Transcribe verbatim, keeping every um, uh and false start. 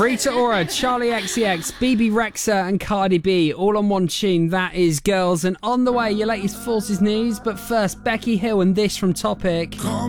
Rita Ora, Charlie X C X, B B Rexa and Cardi B all on one tune. That is Girls. And on the way, your latest Forces news. But first, Becky Hill and this from Topic.